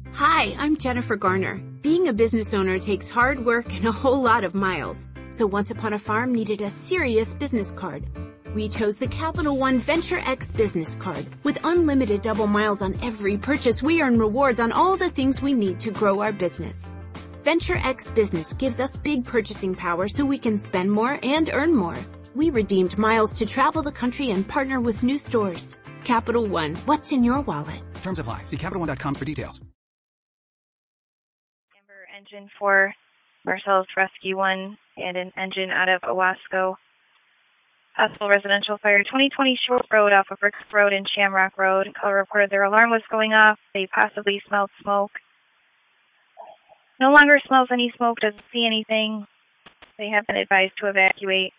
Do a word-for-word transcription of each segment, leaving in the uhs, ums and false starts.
Hi, I'm Jennifer Garner. Being a business owner takes hard work and a whole lot of miles. So Once Upon a Farm needed a serious business card. We chose the Capital One Venture X business card. With unlimited double miles on every purchase, we earn rewards on all the things we need to grow our business. Venture X Business gives us big purchasing power so we can spend more and earn more. We redeemed miles to travel the country and partner with new stores. Capital One, what's in your wallet? Terms apply. See Capital One dot com for details. Amber engine for Marcellus Rescue one and an engine out of Owasco. Possible residential fire, twenty twenty Short Road off of Ricks Road and Shamrock Road. Caller reported their alarm was going off. They possibly smelled smoke. No longer smells any smoke, doesn't see anything. They have been advised to evacuate.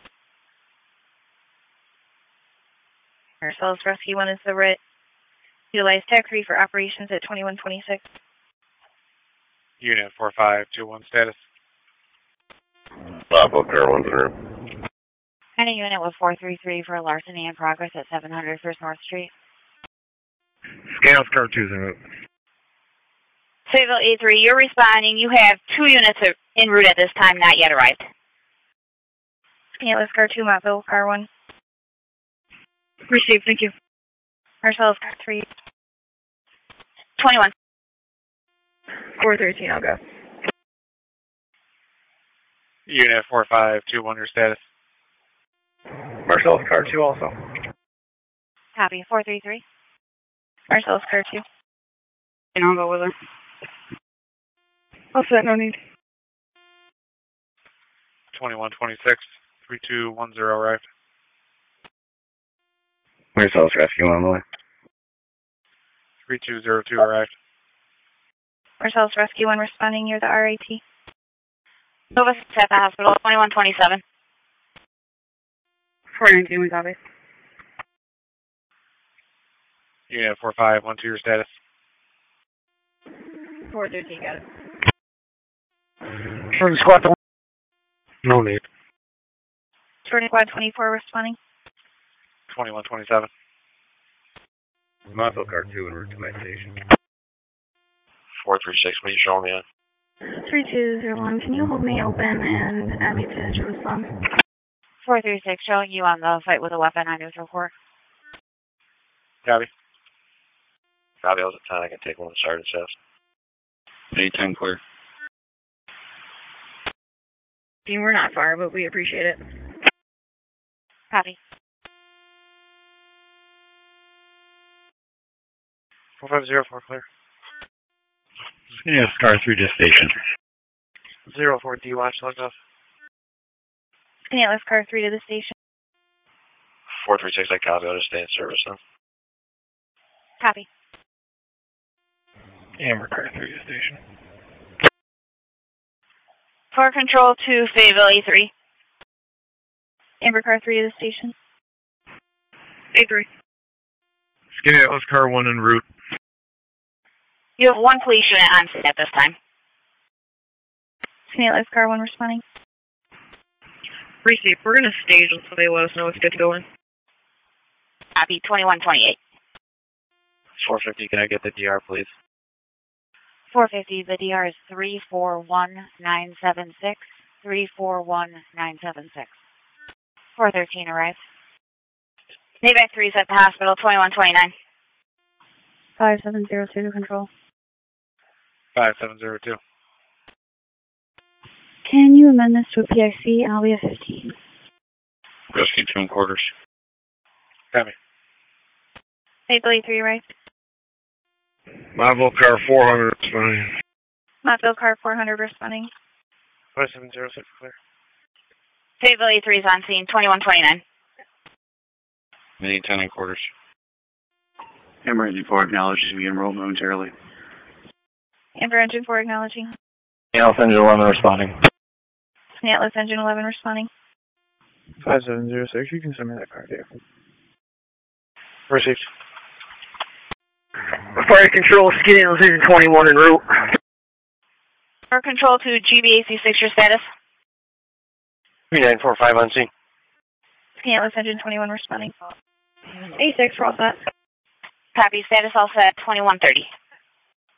Marcellus Rescue one is the R I T. Utilized tax-free for operations at twenty-one twenty-six. Unit four five two one status. Bravo, Car one zero. Any unit with four three three for larceny in progress at seven hundred First North Street. Scales Car two zero. Civil A three, you're responding. You have two units en route at this time, not yet arrived. Scales Car two, Mottville, Car one. Received, thank you. Marcellus Car three. twenty-one. four thirteen, I'll go. Unit four five two one, your status. Marcellus Car two also. Copy, four three three. Marcellus Car two. And I'll go with her. All set, no need. twenty-one twenty-six, three two one zero arrived. Marcellus Rescue on the way. three two zero two arrived. Marcellus Rescue one responding near the R A T. Nova at the hospital, twenty-one twenty-seven. four nineteen, we copy. Unit four five one two, your status. four thirteen, got it. Short squad. No need. Short squad twenty-four responding. twenty-one twenty-seven. Mottville Car two en route to my station. four three six, what are you showing me on? three two zero one, can you hold me open and add me to Jerusalem? four three six, showing you on the fight with a weapon on news report. Copy. Copy, I was at ten, I can take one of the sergeant's chest. eight ten clear. Team, we're not far, but we appreciate it. Copy. four five zero four, clear. Yes, Car three to station. zero four D watch, logged off. Scales Car three to the station. four three six, I copy, I'll just stay in service then. Copy. Amber Car three to station. For control to Fayetteville A three. Amber Car three to the station. A three. Scales Car one en route. You have one police unit on scene at this time. Scales Car one responding. Received. We're going to stage until they let us know it's good to go in. Copy, twenty-one twenty-eight. four fifty, can I get the D R, please? four fifty, the D R is three four one nine seven six. three four one nine seven six. four thirteen arrived. Navac three is at the hospital, twenty-one twenty-nine. five seven zero two to control. five seven zero two. Can you amend this to a P I C? I'll be at fifteen. Rescue two and quarters. Copy. Fayetteville A three arrived. Mottville Car four hundred responding. Mottville Car four hundred responding. five seven zero six, clear. Fayetteville A three is on scene, twenty-one twenty-nine. Mini ten and quarters. Amber Engine four acknowledges to be enrolled momentarily. Amber Engine four acknowledging. Scales Engine eleven responding. Atlas Engine eleven responding. five seven zero six, you can send me that card here. Received. Fire control, Scales Engine twenty-one en route. For control to G B A C six, your status? three nine four five on scene. Atlas Engine twenty-one responding. A six, we're all set. Copy, status all set, twenty-one thirty.